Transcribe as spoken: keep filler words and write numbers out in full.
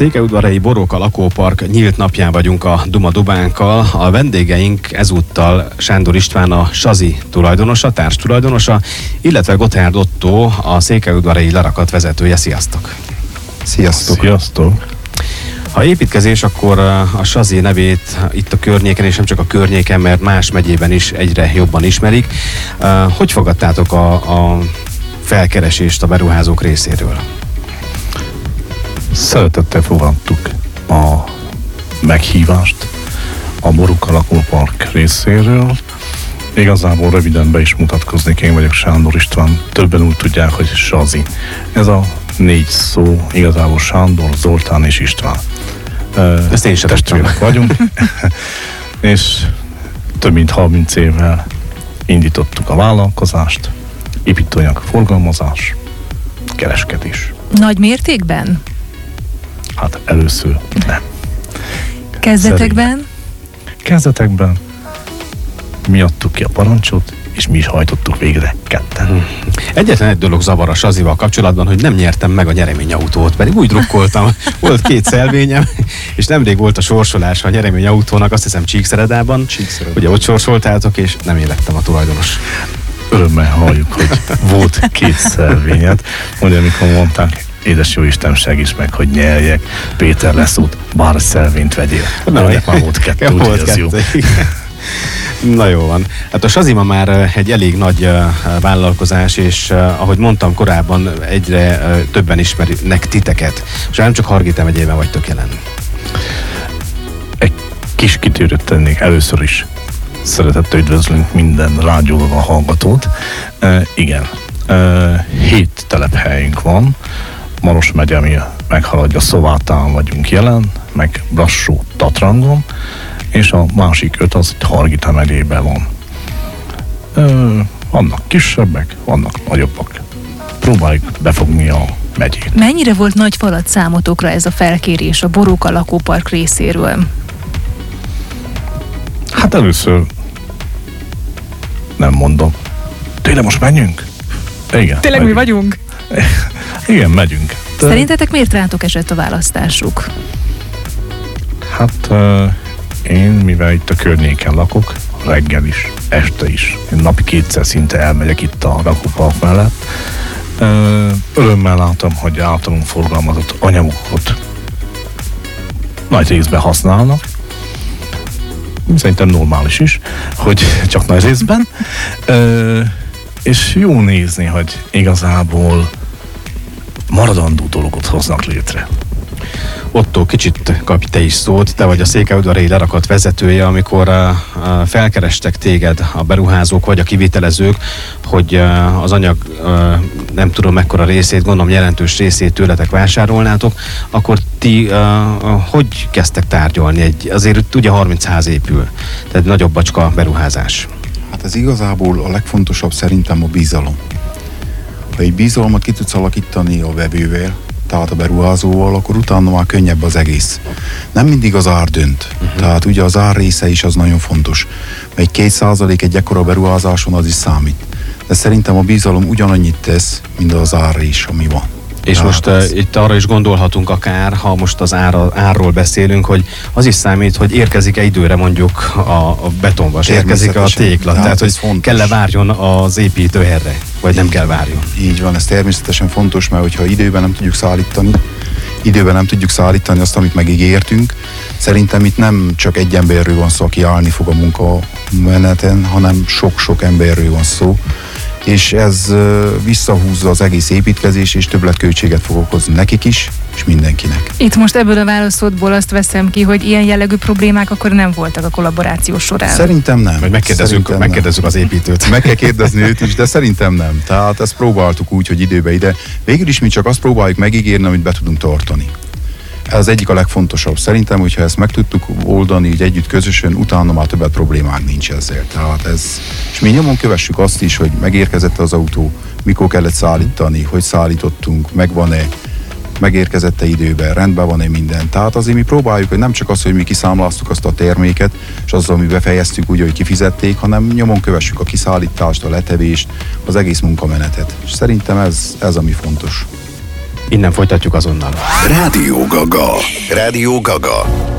székelyudvarhelyi Boróka lakópark nyílt napján vagyunk a Duma Dubánkkal. A vendégeink ezúttal Sándor István, a Sazi tulajdonosa, társtulajdonosa, illetve Gotthárd Ottó, a székelyudvarhelyi lerakat vezetője. Sziasztok! Sziasztok! Sziasztok! Ha építkezés, akkor a Sazi nevét itt a környéken, és nem csak a környéken, mert más megyében is egyre jobban ismerik. Hogy fogadtátok a, a felkeresést a beruházók részéről? Szeretettel fogadtuk a meghívást a Boróka lakópark részéről. Igazából röviden be is mutatkoznék, én vagyok Sándor István, többen úgy tudják, hogy Sazi. Ez a négy szó, igazából Sándor, Zoltán és István. Ezt én sem testvérek vagyunk, és több mint harminc évvel indítottuk a vállalkozást, építőanyag forgalmazás, kereskedés. Nagy mértékben? Hát először nem. Kezdetekben? Szerint. Kezdetekben mi adtuk ki a parancsot, és mi is hajtottuk végre ketten. Hmm. Egyetlen egy dolog zavar a Sazival kapcsolatban, hogy nem nyertem meg a nyereményautót, pedig úgy drukkoltam, volt két szelvényem, és nemrég volt a sorsolás a nyereményautónak, azt hiszem Csíkszeredában, ugye ott sorsoltátok, és nem én lettem a tulajdonos. Örömmel halljuk, hogy volt két szelvényed, hogy amikor mondták, édes jó Isten, segíts meg, hogy nyerjek, Péter Leszút, bár szelvényt vegyél. Na, már volt kettő, úgy, volt ez kettő. jó. Na jó van. Hát a Sazi ma már egy elég nagy uh, vállalkozás, és uh, ahogy mondtam korábban, egyre uh, többen ismernek titeket. És nem csak Hargita megyében vagytok jelen. Egy kis kitérőt tennék először is. Szeretettel üdvözlünk minden rádióban a hallgatót. Uh, igen, uh, hét telephelyünk van. Maros megye, ami meghaladja Szovátán vagyunk jelen, meg Brassó, Tatrangon, és a másik öt az itt Hargita megyében van. Ö, vannak kisebbek, vannak nagyobbak. Próbáljuk befogni a megyét. Mennyire volt nagy falat számotokra ez a felkérés a Boróka lakópark részéről? Hát először nem mondom. Tényleg most menjünk? Igen. Tényleg mi vagyunk? Igen, megyünk. De... Szerintetek miért rátok esett a választásuk? Hát... Uh, Én, mivel itt a környéken lakok, reggel is, este is, én napi kétszer szinte elmegyek itt a lakópark mellett. Örömmel látom, hogy általunk forgalmazott anyagokat nagy részben használnak. Szerintem normális is, hogy csak nagy részben. És jó nézni, hogy igazából maradandó dolgot hoznak létre. Ottó, kicsit kapj te is szót, te vagy a székelyudvarhelyi lerakat vezetője, amikor uh, uh, felkerestek téged a beruházók vagy a kivitelezők, hogy uh, az anyag uh, nem tudom mekkora részét, gondolom jelentős részét tőletek vásárolnátok, akkor ti uh, uh, hogy kezdtek tárgyalni? Egy, azért ugye harminc ház épül, tehát nagyobb bacska beruházás. Hát ez igazából a legfontosabb szerintem a bizalom. Ha egy bizalmat ki tudsz alakítani a vevővel, tehát a beruházóval, akkor utána már könnyebb az egész. Nem mindig az ár dönt. Uh-huh. Tehát ugye az ár része is az nagyon fontos. Egy két százalék egy ekkora beruházáson az is számít. De szerintem a bizalom ugyanannyit tesz, mint az ár is, ami van. És tehát most uh, itt arra is gondolhatunk akár, ha most az ára, árról beszélünk, hogy az is számít, hogy érkezik-e időre mondjuk a, a betonvas, érkezik a tégla, tehát hogy kell-e várjon az építő erre, vagy nem kell várjon. Így van, ez természetesen fontos, mert hogyha időben nem tudjuk szállítani, időben nem tudjuk szállítani azt, amit megígértünk, szerintem itt nem csak egy emberről van szó, aki állni fog a munkameneten, hanem sok-sok emberről van szó, és ez uh, visszahúzza az egész építkezés, és többletköltséget fog okozni nekik is, és mindenkinek. Itt most ebből a válaszodból azt veszem ki, hogy ilyen jellegű problémák akkor nem voltak a kollaboráció során. Szerintem nem. Vagy megkérdezzük, megkérdezzük az építőt. Meg kell kérdezni őt is, de szerintem nem. Tehát ezt próbáltuk úgy, hogy időbe ide. Végül is mi csak azt próbáljuk megígérni, amit be tudunk tartani. Ez az egyik a legfontosabb. Szerintem, hogyha ezt meg tudtuk oldani így együtt közösen, utána már többet problémák nincs ezzel. Tehát ez, és mi nyomon kövessük azt is, hogy megérkezett az autó, mikor kellett szállítani, hogy szállítottunk, megvan-e, megérkezett-e időben, rendben van-e minden. Tehát azért mi próbáljuk, hogy nem csak az, hogy mi kiszámláztuk azt a terméket, és azzal mi befejeztük úgy, hogy kifizették, hanem nyomon kövessük a kiszállítást, a letevést, az egész munkamenetet. És szerintem ez, ez ami fontos. Innen folytatjuk azonnal. Rádió Gaga. Rádió Gaga.